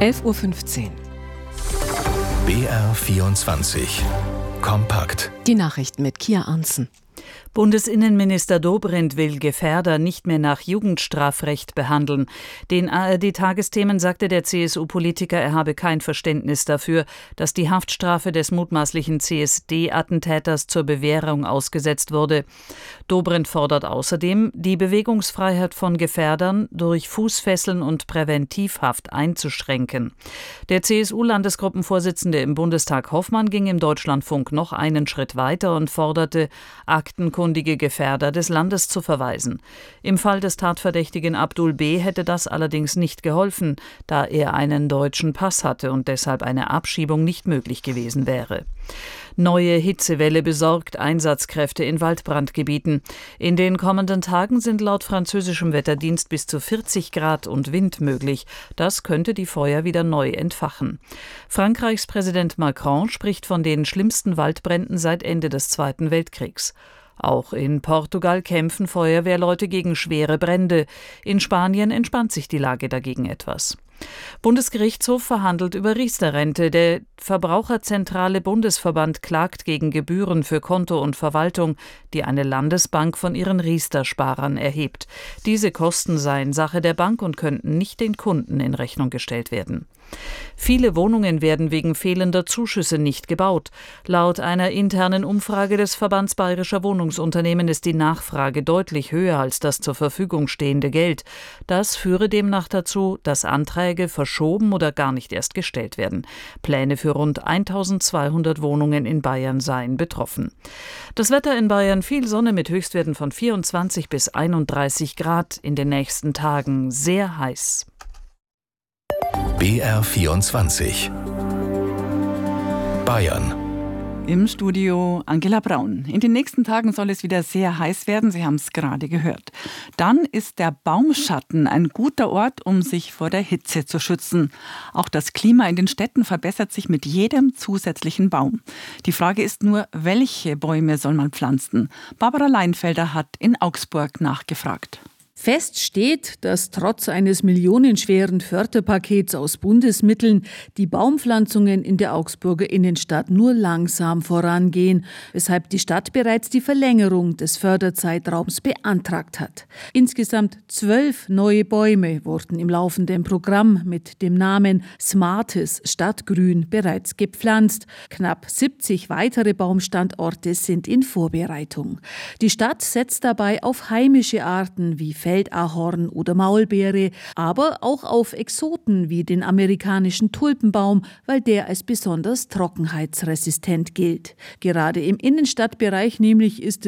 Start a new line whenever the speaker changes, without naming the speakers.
11:15 Uhr.
BR24 Kompakt.
Die Nachrichten mit Kia Arntzen.
Bundesinnenminister Dobrindt will Gefährder nicht mehr nach Jugendstrafrecht behandeln. Den ARD-Tagesthemen sagte der CSU-Politiker, er habe kein Verständnis dafür, dass die Haftstrafe des mutmaßlichen CSD-Attentäters zur Bewährung ausgesetzt wurde. Dobrindt fordert außerdem, die Bewegungsfreiheit von Gefährdern durch Fußfesseln und Präventivhaft einzuschränken. Der CSU-Landesgruppenvorsitzende im Bundestag Hoffmann ging im Deutschlandfunk noch einen Schritt weiter und forderte, aktenkundige Gefährder des Landes zu verweisen. Im Fall des Tatverdächtigen Abdul B. hätte das allerdings nicht geholfen, da er einen deutschen Pass hatte und deshalb eine Abschiebung nicht möglich gewesen wäre. Neue Hitzewelle besorgt Einsatzkräfte in Waldbrandgebieten. In den kommenden Tagen sind laut französischem Wetterdienst bis zu 40 Grad und Wind möglich. Das könnte die Feuer wieder neu entfachen. Frankreichs Präsident Macron spricht von den schlimmsten Waldbränden seit Ende des Zweiten Weltkriegs. Auch in Portugal kämpfen Feuerwehrleute gegen schwere Brände. In Spanien entspannt sich die Lage dagegen etwas. Bundesgerichtshof verhandelt über Riester-Rente. Der Verbraucherzentrale Bundesverband klagt gegen Gebühren für Konto und Verwaltung, die eine Landesbank von ihren Riester-Sparern erhebt. Diese Kosten seien Sache der Bank und könnten nicht den Kunden in Rechnung gestellt werden. Viele Wohnungen werden wegen fehlender Zuschüsse nicht gebaut. Laut einer internen Umfrage des Verbands Bayerischer Wohnungsunternehmen ist die Nachfrage deutlich höher als das zur Verfügung stehende Geld. Das führe demnach dazu, dass Anträge verschoben oder gar nicht erst gestellt werden. Pläne für rund 1200 Wohnungen in Bayern seien betroffen. Das Wetter in Bayern: viel Sonne mit Höchstwerten von 24 bis 31 Grad. In den nächsten Tagen sehr heiß.
BR24 Bayern.
Im Studio Angela Braun. In den nächsten Tagen soll es wieder sehr heiß werden, Sie haben es gerade gehört. Dann ist der Baumschatten ein guter Ort, um sich vor der Hitze zu schützen. Auch das Klima in den Städten verbessert sich mit jedem zusätzlichen Baum. Die Frage ist nur, welche Bäume soll man pflanzen? Barbara Leinfelder hat in Augsburg nachgefragt.
Fest steht, dass trotz eines millionenschweren Förderpakets aus Bundesmitteln die Baumpflanzungen in der Augsburger Innenstadt nur langsam vorangehen, weshalb die Stadt bereits die Verlängerung des Förderzeitraums beantragt hat. Insgesamt 12 neue Bäume wurden im laufenden Programm mit dem Namen Smartes Stadtgrün bereits gepflanzt. Knapp 70 weitere Baumstandorte sind in Vorbereitung. Die Stadt setzt dabei auf heimische Arten wie Feldahorn oder Maulbeere, aber auch auf Exoten wie den amerikanischen Tulpenbaum, weil der als besonders trockenheitsresistent gilt. Gerade im Innenstadtbereich nämlich ist